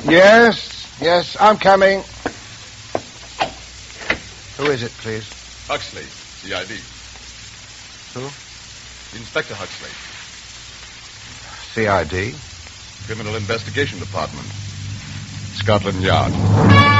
Yes, I'm coming. Who is it, please? Huxley, CID. Who? Inspector Huxley. CID? Criminal Investigation Department. Scotland Yard.